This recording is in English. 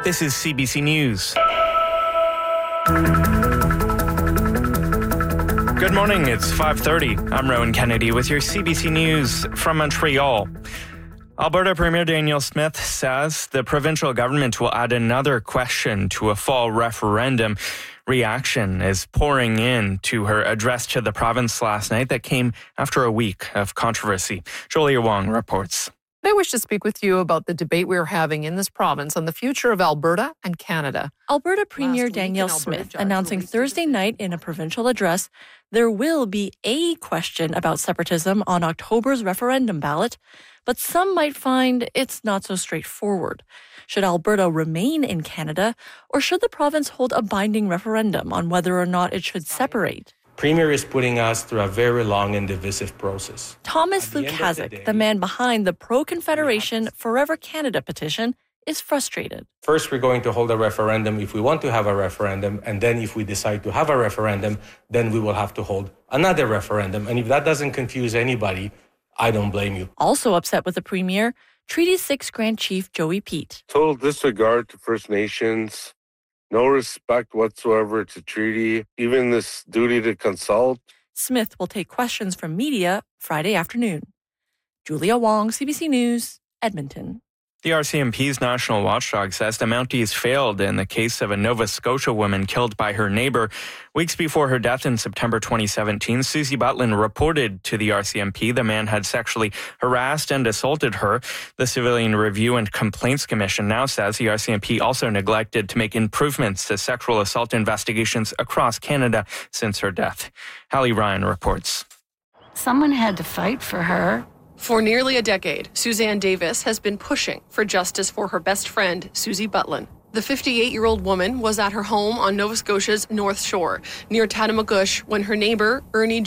This is CBC News. Good morning, it's 5:30. I'm Rowan Kennedy with your CBC News from Montreal. Alberta Premier Danielle Smith says the provincial government will add another question to a fall referendum. Reaction is pouring in to her address to the province last night that came after a week of controversy. Julia Wong reports. I wish to speak with you about the debate we're having in this province on the future of Alberta and Canada. Alberta Premier Danielle Smith announcing Thursday night in a provincial address there will be a question about separatism on October's referendum ballot, but some might find it's not so straightforward. Should Alberta remain in Canada, or should the province hold a binding referendum on whether or not it should separate? Premier is putting us through a very long and divisive process. Thomas Lukaszuk, the man behind the pro-Confederation Forever Canada petition, is frustrated. First, we're going to hold a referendum if we want to have a referendum, and then if we decide to have a referendum, then we will have to hold another referendum. And if that doesn't confuse anybody, I don't blame you. Also upset with the Premier, Treaty 6 Grand Chief Joey Peet. Total disregard to First Nations, no respect whatsoever to treaty, even this duty to consult. Smith will take questions from media Friday afternoon. Julia Wong, CBC News, Edmonton. The RCMP's national watchdog says the Mounties failed in the case of a Nova Scotia woman killed by her neighbor. Weeks before her death in September 2017, Susie Butlin reported to the RCMP the man had sexually harassed and assaulted her. The Civilian Review and Complaints Commission now says the RCMP also neglected to make improvements to sexual assault investigations across Canada since her death. Hallie Ryan reports. Someone had to fight for her. For nearly a decade, Suzanne Davis has been pushing for justice for her best friend, Susie Butlin. The 58-year-old woman was at her home on Nova Scotia's North Shore, near Tatamagouche, when her neighbor, Ernie